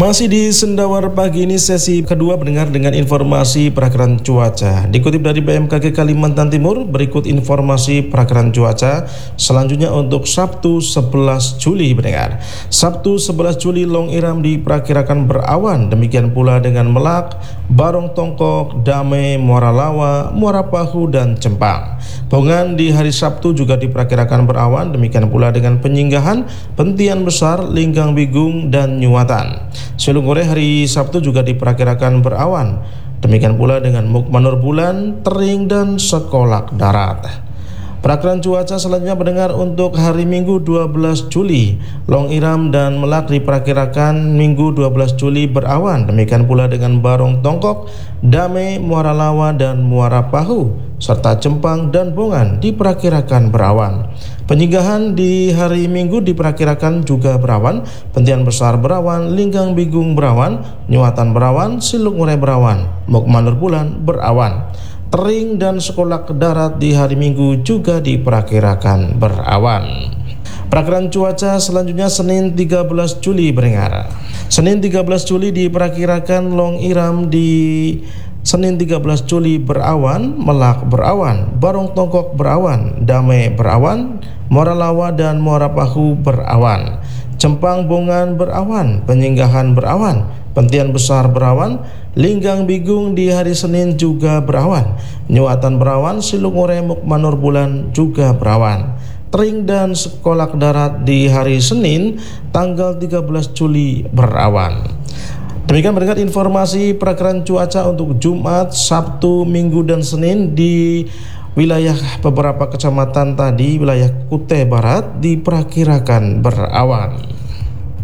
Masih di Sendawar pagi ini sesi kedua mendengar dengan informasi perakiraan cuaca. Dikutip dari BMKG Kalimantan Timur, berikut informasi perakiraan cuaca selanjutnya untuk Sabtu 11 Juli mendengar. Sabtu 11 Juli Long Iram diperkirakan berawan, demikian pula dengan Melak, Barong Tongkok, Dame, Muara Lawa, Muara Pahu, dan Cempang. Bongan di hari Sabtu juga diperkirakan berawan, demikian pula dengan Penyinggahan, Pentian Besar, Linggang Bigung, dan Nyuatan. Silungure hari Sabtu juga diperkirakan berawan, demikian pula dengan Mukmanur Bulan, Tering, dan Sekolak Darat. Perakiraan cuaca selanjutnya mendengar untuk hari Minggu 12 Juli. Long Iram dan Melak diperkirakan Minggu 12 Juli berawan, demikian pula dengan Barong Tongkok, Dame, Muara Lawa, dan Muara Pahu, serta Cempang dan Bongan diperkirakan berawan. Penyinggahan di hari Minggu diperkirakan juga berawan, Pentian Besar berawan, Linggang Bigung berawan, Nyuatan berawan, Silungure berawan, Mukmanur Bulan berawan. Tering dan Sekolak Darat di hari Minggu juga diperkirakan berawan. Perakiraan cuaca selanjutnya Senin 13 Juli mendengar. Senin 13 Juli diperkirakan Long Iram di Senin 13 Juli berawan, Melak berawan, Barong Tongkok berawan, Dame berawan, Muara Lawa dan Muara Pahu berawan, Cempang Bongan berawan, Penyinggahan berawan, Pentian Besar berawan, Linggang Bigung di hari Senin juga berawan, Nyuatan berawan, Silungure, Mukmanur Bulan juga berawan. Tering dan Sekolak Darat di hari Senin tanggal 13 Juli berawan. Demikian mendengar informasi perakiraan cuaca untuk Jumat, Sabtu, Minggu, dan Senin di wilayah beberapa kecamatan tadi, wilayah Kutai Barat diperkirakan berawan.